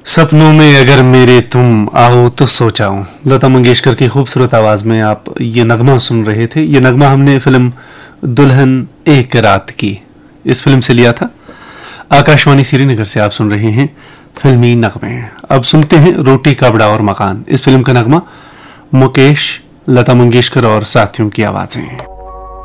सपनों में अगर मेरे तुम आओ तो सो जाऊं। लता मंगेशकर की खूबसूरत आवाज में आप ये नगमा सुन रहे थे। ये नगमा हमने फिल्म दुल्हन एक रात की इस फिल्म से लिया था। आकाशवाणी श्रीनगर से आप सुन रहे हैं फिल्मी नगमे। अब सुनते हैं रोटी कपड़ा और मकान। इस फिल्म का नगमा मुकेश, लता मंगेशकर और साथियों की आवाजें।